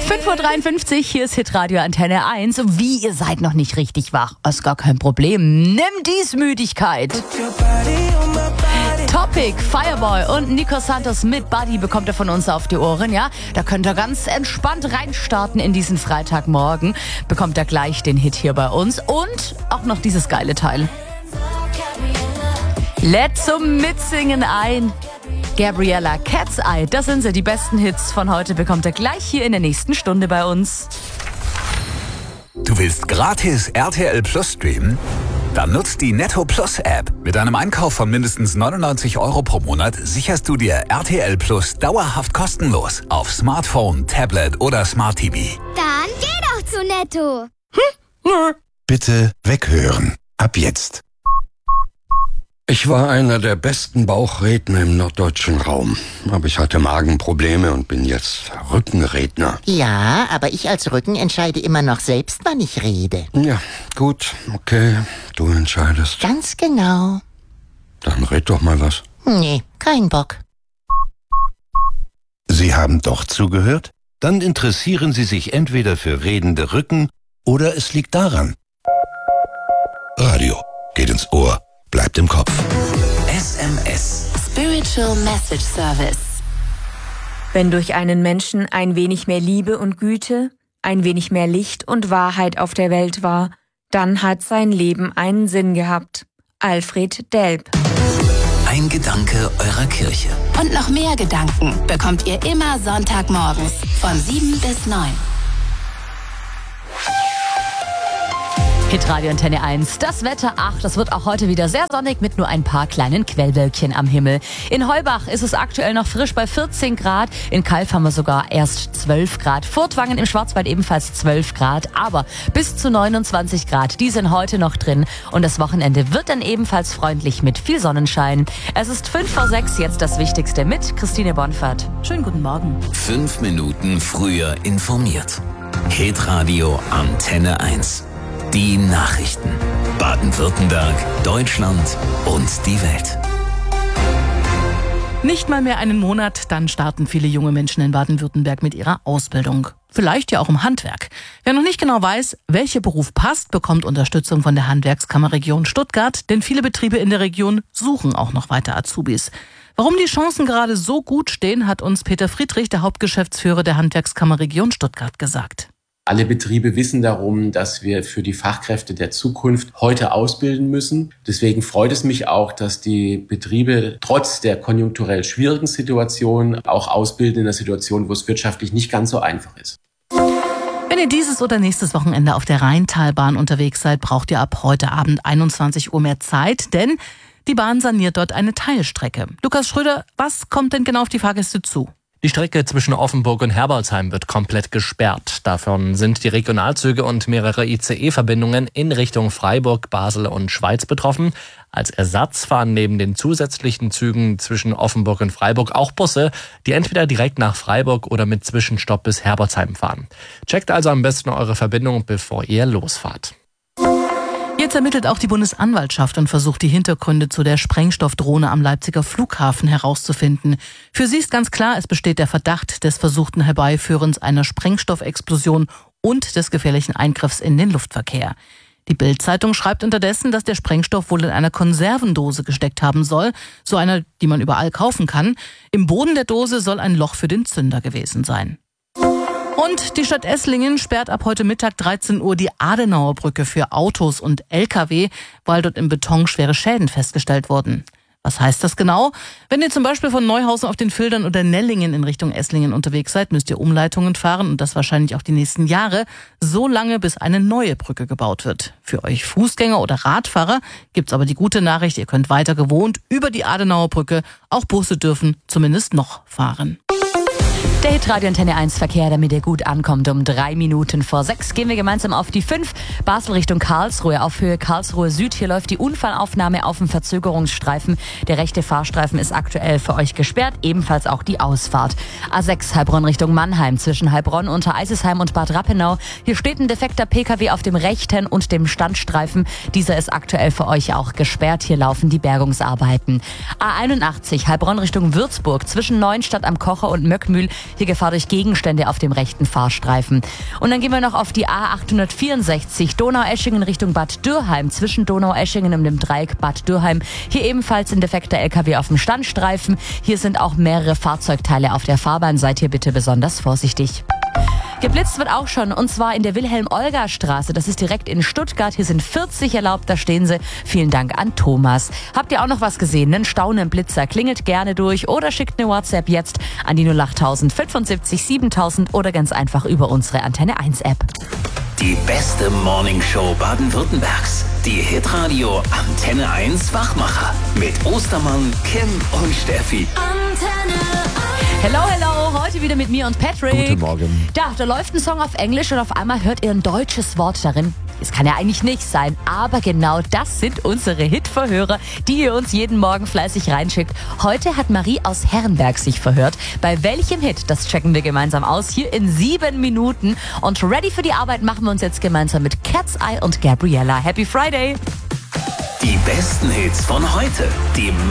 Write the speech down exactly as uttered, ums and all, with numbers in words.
fünf Uhr dreiundfünfzig, hier ist Hitradio Antenne eins. Wie, ihr seid noch nicht richtig wach? Ist gar kein Problem. Nimm dies Müdigkeit. Topic, Fireboy und Nico Santos mit Buddy bekommt ihr von uns auf die Ohren, ja? Da könnt ihr ganz entspannt reinstarten in diesen Freitagmorgen. Bekommt ihr gleich den Hit hier bei uns und auch noch dieses geile Teil. Lädt zum Mitsingen ein. Gabriella, Cat's Eye, das sind sie, die besten Hits von heute bekommt ihr gleich hier in der nächsten Stunde bei uns. Du willst gratis R T L Plus streamen? Dann nutzt die Netto Plus App. Mit einem Einkauf von mindestens neunundneunzig Euro pro Monat sicherst du dir R T L Plus dauerhaft kostenlos auf Smartphone, Tablet oder Smart T V. Dann geh doch zu Netto. Hm? Nö. Bitte weghören. Ab jetzt. Ich war einer der besten Bauchredner im norddeutschen Raum. Aber ich hatte Magenprobleme und bin jetzt Rückenredner. Ja, aber ich als Rücken entscheide immer noch selbst, wann ich rede. Ja, gut, okay, du entscheidest. Ganz genau. Dann red doch mal was. Nee, kein Bock. Sie haben doch zugehört? Dann interessieren Sie sich entweder für redende Rücken oder es liegt daran. Radio geht ins Ohr. Bleibt im Kopf. S M S. Spiritual Message Service. Wenn durch einen Menschen ein wenig mehr Liebe und Güte, ein wenig mehr Licht und Wahrheit auf der Welt war, dann hat sein Leben einen Sinn gehabt. Alfred Delp. Ein Gedanke eurer Kirche. Und noch mehr Gedanken bekommt ihr immer Sonntagmorgens von sieben bis neun. Hitradio Antenne eins. Das Wetter, ach, das wird auch heute wieder sehr sonnig mit nur ein paar kleinen Quellwölkchen am Himmel. In Heubach ist es aktuell noch frisch bei vierzehn Grad. In Kalf haben wir sogar erst zwölf Grad. Furtwangen im Schwarzwald ebenfalls zwölf Grad. Aber bis zu neunundzwanzig Grad, die sind heute noch drin. Und das Wochenende wird dann ebenfalls freundlich mit viel Sonnenschein. Es ist fünf vor sechs, jetzt das Wichtigste mit Christine Bonfert. Schönen guten Morgen. Fünf Minuten früher informiert. Hitradio Antenne eins. Die Nachrichten. Baden-Württemberg, Deutschland und die Welt. Nicht mal mehr einen Monat, dann starten viele junge Menschen in Baden-Württemberg mit ihrer Ausbildung. Vielleicht ja auch im Handwerk. Wer noch nicht genau weiß, welcher Beruf passt, bekommt Unterstützung von der Handwerkskammerregion Stuttgart, denn viele Betriebe in der Region suchen auch noch weiter Azubis. Warum die Chancen gerade so gut stehen, hat uns Peter Friedrich, der Hauptgeschäftsführer der Handwerkskammerregion Stuttgart, gesagt. Alle Betriebe wissen darum, dass wir für die Fachkräfte der Zukunft heute ausbilden müssen. Deswegen freut es mich auch, dass die Betriebe trotz der konjunkturell schwierigen Situation auch ausbilden in einer Situation, wo es wirtschaftlich nicht ganz so einfach ist. Wenn ihr dieses oder nächstes Wochenende auf der Rheintalbahn unterwegs seid, braucht ihr ab heute Abend einundzwanzig Uhr mehr Zeit, denn die Bahn saniert dort eine Teilstrecke. Lukas Schröder, was kommt denn genau auf die Fahrgäste zu? Die Strecke zwischen Offenburg und Herbolzheim wird komplett gesperrt. Davon sind die Regionalzüge und mehrere I C E-Verbindungen in Richtung Freiburg, Basel und Schweiz betroffen. Als Ersatz fahren neben den zusätzlichen Zügen zwischen Offenburg und Freiburg auch Busse, die entweder direkt nach Freiburg oder mit Zwischenstopp bis Herbolzheim fahren. Checkt also am besten eure Verbindung, bevor ihr losfahrt. Jetzt ermittelt auch die Bundesanwaltschaft und versucht die Hintergründe zu der Sprengstoffdrohne am Leipziger Flughafen herauszufinden. Für sie ist ganz klar, es besteht der Verdacht des versuchten Herbeiführens einer Sprengstoffexplosion und des gefährlichen Eingriffs in den Luftverkehr. Die Bild-Zeitung schreibt unterdessen, dass der Sprengstoff wohl in einer Konservendose gesteckt haben soll, so einer, die man überall kaufen kann. Im Boden der Dose soll ein Loch für den Zünder gewesen sein. Und die Stadt Esslingen sperrt ab heute Mittag dreizehn Uhr die Adenauerbrücke für Autos und L K W, weil dort im Beton schwere Schäden festgestellt wurden. Was heißt das genau? Wenn ihr zum Beispiel von Neuhausen auf den Fildern oder Nellingen in Richtung Esslingen unterwegs seid, müsst ihr Umleitungen fahren und das wahrscheinlich auch die nächsten Jahre, so lange bis eine neue Brücke gebaut wird. Für euch Fußgänger oder Radfahrer gibt's aber die gute Nachricht, ihr könnt weiter gewohnt über die Adenauerbrücke, auch Busse dürfen zumindest noch fahren. Der Hitradio Antenne eins Verkehr, damit ihr gut ankommt. Um drei Minuten vor sechs gehen wir gemeinsam auf die fünf. Basel Richtung Karlsruhe, auf Höhe Karlsruhe Süd. Hier läuft die Unfallaufnahme auf dem Verzögerungsstreifen. Der rechte Fahrstreifen ist aktuell für euch gesperrt, ebenfalls auch die Ausfahrt. A sechs Heilbronn Richtung Mannheim, zwischen Heilbronn, Untereisesheim und Bad Rappenau. Hier steht ein defekter P K W auf dem rechten und dem Standstreifen. Dieser ist aktuell für euch auch gesperrt. Hier laufen die Bergungsarbeiten. A einundachtzig Heilbronn Richtung Würzburg, zwischen Neuenstadt am Kocher und Möckmühl. Hier Gefahr durch Gegenstände auf dem rechten Fahrstreifen. Und dann gehen wir noch auf die A achthundertvierundsechzig Donaueschingen Richtung Bad Dürheim. Zwischen Donaueschingen und dem Dreieck Bad Dürheim. Hier ebenfalls ein defekter L K W auf dem Standstreifen. Hier sind auch mehrere Fahrzeugteile auf der Fahrbahn. Seid hier bitte besonders vorsichtig. Geblitzt wird auch schon, und zwar in der Wilhelm-Olga-Straße. Das ist direkt in Stuttgart. Hier sind vierzig erlaubt, da stehen sie. Vielen Dank an Thomas. Habt ihr auch noch was gesehen? Einen staunenden Blitzer? Klingelt gerne durch oder schickt eine WhatsApp jetzt an die null acht null fünfundsiebzig siebentausend oder ganz einfach über unsere Antenne eins App. Die beste Morningshow Baden-Württembergs. Die Hitradio Antenne eins Wachmacher. Mit Ostermann, Kim und Steffi. Antenne Hello, hello, heute wieder mit mir und Patrick. Guten Morgen. Da, da läuft ein Song auf Englisch und auf einmal hört ihr ein deutsches Wort darin. Es kann ja eigentlich nicht sein, aber genau das sind unsere Hitverhörer, die ihr uns jeden Morgen fleißig reinschickt. Heute hat Marie aus Herrenberg sich verhört. Bei welchem Hit, das checken wir gemeinsam aus, hier in sieben Minuten. Und ready für die Arbeit machen wir uns jetzt gemeinsam mit Cat's Eye und Gabriella. Happy Friday! Die besten Hits von heute. Die